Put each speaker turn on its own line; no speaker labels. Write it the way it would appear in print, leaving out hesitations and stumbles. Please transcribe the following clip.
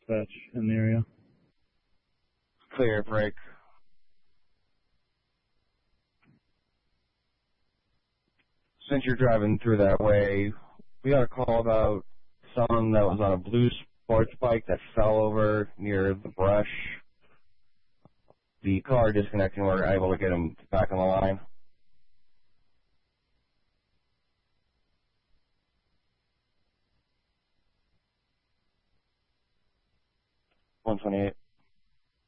dispatch in the area.
Clear, break. Since you're driving through that way, we got a call about someone that was on a blue sports bike that fell over near the brush. The car disconnecting, we're able to get him back on the line. 128.